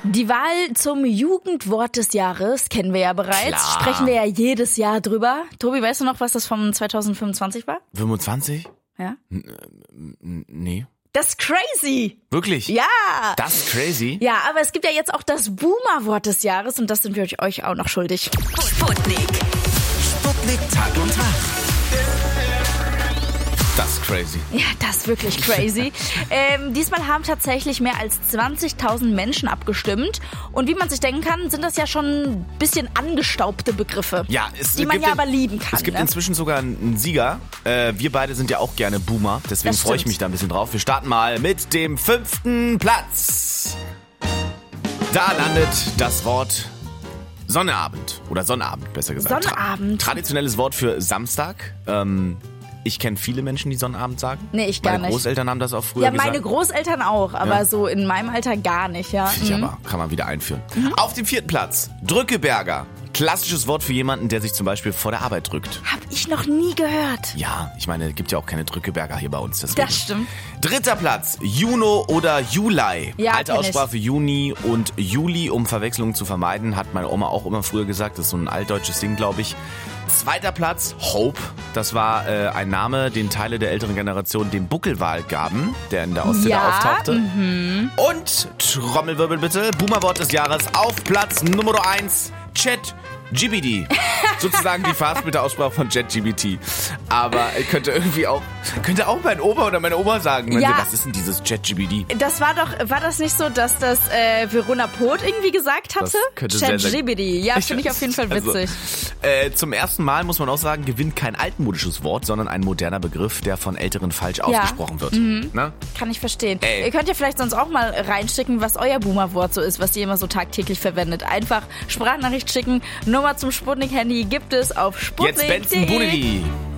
Die Wahl zum Jugendwort des Jahres kennen wir ja bereits. Klar. Sprechen wir ja jedes Jahr drüber. Tobi, weißt du noch, was das vom 2025 war? 25? Ja. Nee. Das ist crazy. Wirklich? Ja. Das ist crazy? Ja, aber es gibt ja jetzt auch das Boomer-Wort des Jahres und das sind wir euch auch noch schuldig. Sputnik. Sputnik Tag und Tag. Das ist crazy. Ja, das ist wirklich crazy. Diesmal haben tatsächlich mehr als 20.000 Menschen abgestimmt. Und wie man sich denken kann, sind das ja schon ein bisschen angestaubte Begriffe. Ja, die man ja aber lieben kann. Es gibt ne? inzwischen sogar einen Sieger. Wir beide sind ja auch gerne Boomer. Deswegen Das freue ich stimmt. mich da ein bisschen drauf. Wir starten mal mit dem 5. Platz. Da landet das Wort Sonnabend. Oder Sonnabend, besser gesagt. Sonnabend. Traditionelles Wort für Samstag. Ich kenne viele Menschen, die Sonnabend sagen. Nee, ich gar Meine nicht. Großeltern haben das auch früher Ja, gesagt. meine Großeltern auch, aber Ja. so in meinem Alter gar nicht, ja. Finde ich aber, kann man wieder einführen. Auf dem 4. Platz, Drückeberger. Klassisches Wort für jemanden, der sich zum Beispiel vor der Arbeit drückt. Hab ich noch nie gehört. Ja, ich meine, es gibt ja auch keine Drückeberger hier bei uns. Deswegen. Das stimmt. 3. Platz, Juno oder Juli. Ja, Alte kenn ich. Aussprache für Juni und Juli, um Verwechslungen zu vermeiden, hat meine Oma auch immer früher gesagt. Das ist so ein altdeutsches Ding, glaube ich. 2. Platz, Hope. Das war ein Name, den Teile der älteren Generation dem Buckelwal gaben, der in der Ostsee Ja, da auftauchte. Und, Trommelwirbel bitte, Boomerwort des Jahres auf Platz Nummer 1, ChatGPT. Sozusagen die Fastbitter-Aussprache von ChatGPT. Aber könnte auch mein Opa oder meine Oma sagen, wenn Ja. sie, was ist denn dieses ChatGPT? Das war das nicht so, dass das Verona Poth irgendwie gesagt hatte? Das könnte sehr, sehr- ChatGPT. Ja, finde ich auf jeden Fall witzig. Also, zum ersten Mal, muss man auch sagen, gewinnt kein altmodisches Wort, sondern ein moderner Begriff, der von Älteren falsch ausgesprochen wird. Ne? Kann ich verstehen. Ey. Ihr könnt ja vielleicht sonst auch mal reinschicken, was euer Boomer-Wort so ist, was ihr immer so tagtäglich verwendet. Einfach Sprachnachricht schicken. Nummer zum Sputnik-Handy gibt es auf Jetzt Benson sputnik.de. Bunedi.